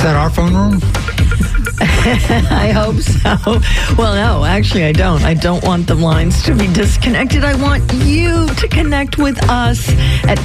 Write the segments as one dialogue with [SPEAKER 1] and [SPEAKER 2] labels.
[SPEAKER 1] that our phone room?
[SPEAKER 2] I hope so. Well, no, actually, I don't. I don't want the lines to be disconnected. I want you to connect with us at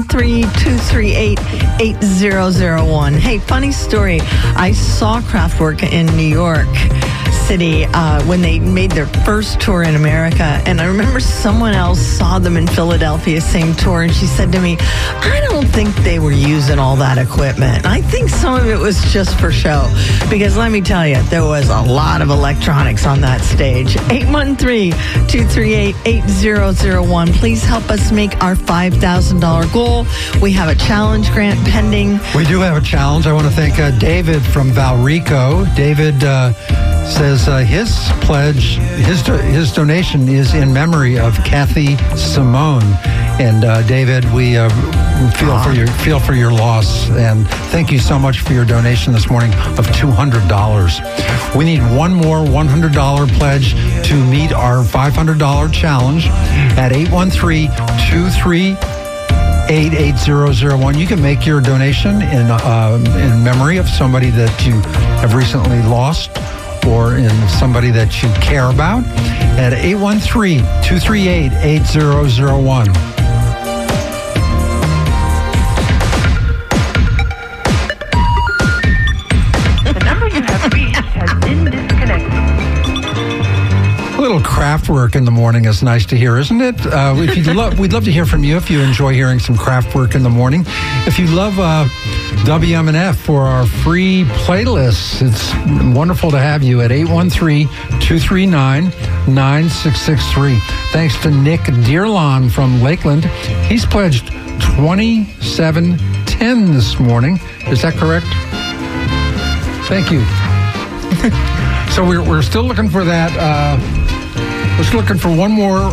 [SPEAKER 2] 813-238-8001. Hey, funny story. I saw Kraftwerk in New York City when they made their first tour in America, and I remember someone else saw them in Philadelphia, same tour, and she said to me, I don't think they were using all that equipment. I think some of it was just for show, because let me tell you, there was a lot of electronics on that stage. 813-238-8001. Please help us make our $5,000 goal. We have a challenge grant pending.
[SPEAKER 1] We do have a challenge. I want to thank David from Valrico. David says his pledge, his donation is in memory of Kathy Simone. And David, we feel for your loss, and thank you so much for your donation this morning of $200. We need one more $100 pledge to meet our $500 challenge at 813-238-8001. You can make your donation in memory of somebody that you have recently lost, or in somebody that you care about, at 813-238-8001.
[SPEAKER 3] The number you have reached has been disconnected.
[SPEAKER 1] A little Kraftwerk in the morning is nice to hear, isn't it? We'd love to hear from you if you enjoy hearing some Kraftwerk in the morning. If you love WMNF for our free playlists, it's wonderful to have you at 813-239-9663. Thanks to Nick Dearlon from Lakeland. He's pledged $27.10 this morning. Is that correct? Thank you. So we're still looking for that. We're still looking for one more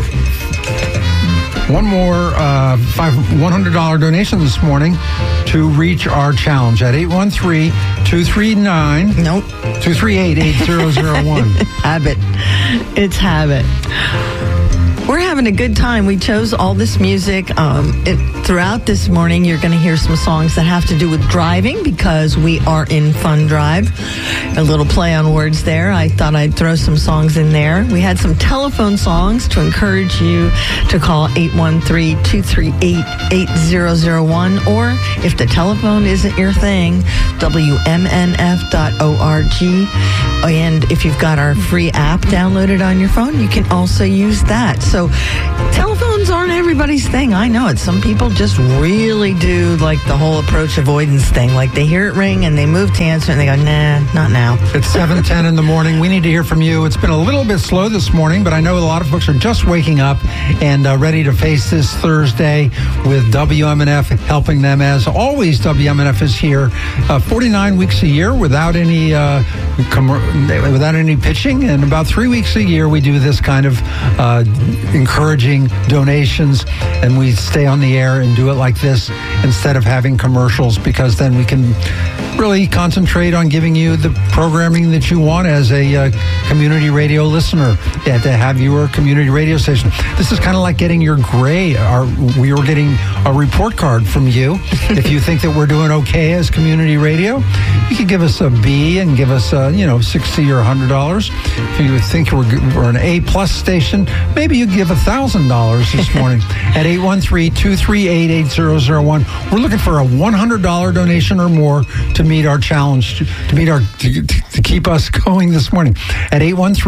[SPEAKER 1] $100 donation this morning to reach our challenge at 813-238-8001.
[SPEAKER 2] Habit. It's habit. We're having a good time. We chose all this music. Throughout this morning, you're going to hear some songs that have to do with driving, because we are in Fun Drive. A little play on words there. I thought I'd throw some songs in there. We had some telephone songs to encourage you to call 813-238-8001, or if the telephone isn't your thing, WMNF.org. And if you've got our free app downloaded on your phone, you can also use that. So telephones aren't everybody's thing. I know it. Some people just really do like the whole approach avoidance thing. Like they hear it ring and they move to answer and they go, nah, not now.
[SPEAKER 1] It's 7:10 in the morning. We need to hear from you. It's been a little bit slow this morning, but I know a lot of folks are just waking up and ready to face this Thursday with WMNF helping them. As always, WMNF is here 49 weeks a year without any pitching, and about 3 weeks a year we do this kind of encouraging donations, and we stay on the air and do it like this instead of having commercials, because then we can really concentrate on giving you the programming that you want as a community radio listener, to have your community radio station. This is kind of like getting your grade. We were getting a report card from you. If you think that we're doing okay as community radio, you could give us a B and give us $60 or $100. If you think we're an A+ station, maybe you give $1,000 this morning at 813-238-8001. We're looking for a $100 donation or more to meet our challenge, to keep us going this morning at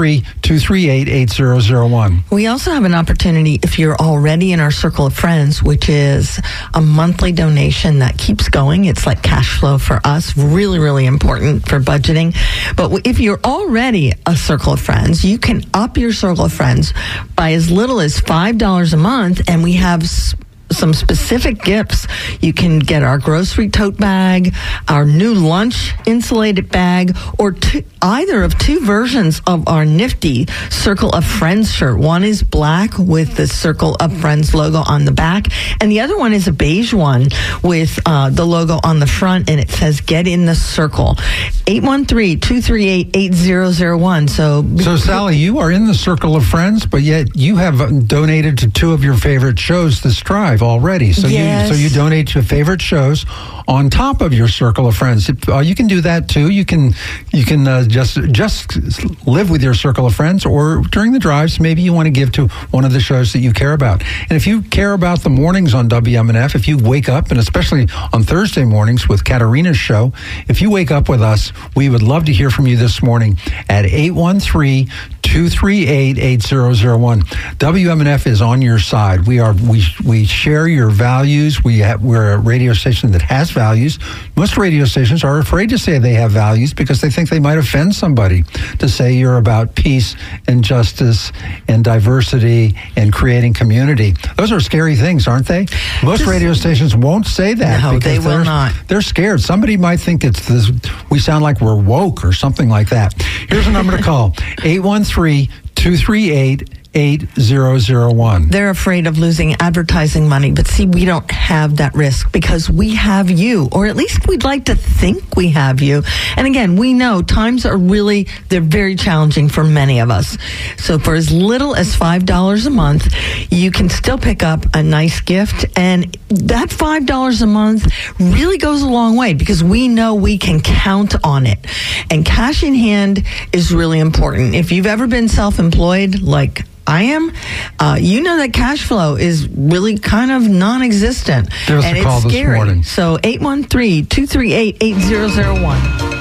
[SPEAKER 1] 813-238-8001.
[SPEAKER 2] We also have an opportunity if you're already in our Circle of Friends, which is a monthly donation that keeps going. It's like cash flow for us, really, really important for budgeting. But if you're already a Circle of Friends, you can up your Circle of Friends by as little as $5 a month, and we have some specific gifts. You can get our grocery tote bag, our new lunch insulated bag, or either of two versions of our nifty Circle of Friends shirt. One is black with the Circle of Friends logo on the back, and the other one is a beige one with the logo on the front, and it says "Get in the Circle." 813-238-8001. So
[SPEAKER 1] Sally, you are in the Circle of Friends, but yet you have donated to two of your favorite shows this drive. drive already. So
[SPEAKER 2] Yes.
[SPEAKER 1] you donate to favorite shows on top of your circle of friends. You can do that too. You can just live with your circle of friends, or during the drives, maybe you want to give to one of the shows that you care about. And if you care about the mornings on WMNF, if you wake up, and especially on Thursday mornings with Katarina's show, if you wake up with us, we would love to hear from you this morning at 813-238-8001. WMNF is on your side. We share your values. We're a radio station that has values. Most radio stations are afraid to say they have values because they think they might offend somebody to say you're about peace and justice and diversity and creating community. Those are scary things, aren't they? Most radio stations won't say that.
[SPEAKER 2] No,
[SPEAKER 1] because
[SPEAKER 2] they will not.
[SPEAKER 1] They're scared. Somebody might think we sound like we're woke or something like that. Here's a number to call: 813-238-8001.
[SPEAKER 2] They're afraid of losing advertising money, but see, we don't have that risk because we have you, or at least we'd like to think we have you. And again, we know times are they're very challenging for many of us. So for as little as $5 a month, you can still pick up a nice gift. And that $5 a month really goes a long way because we know we can count on it. And cash in hand is really important. If you've ever been self-employed, like I am, you know that cash flow is really kind of non-existent.
[SPEAKER 1] Give us a call this morning.
[SPEAKER 2] So 813-238-8001.